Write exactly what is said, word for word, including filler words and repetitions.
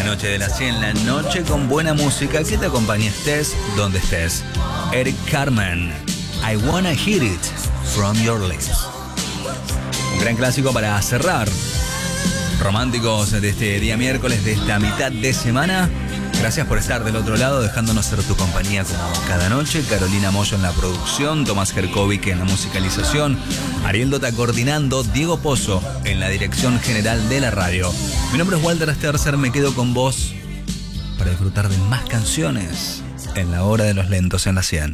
noche de las cien, la noche con buena música que te acompañe estés donde estés. Eric Carmen, I Wanna Hear It From Your Lips. Un gran clásico para cerrar. Románticos de este día miércoles, de esta mitad de semana. Gracias por estar del otro lado, dejándonos ser tu compañía como cada noche. Carolina Moyo en la producción, Tomás Jerkovic en la musicalización, Ariel Dota coordinando, Diego Pozo en la dirección general de la radio. Mi nombre es Walter Sterzer, me quedo con vos para disfrutar de más canciones en la hora de los lentos en la cien.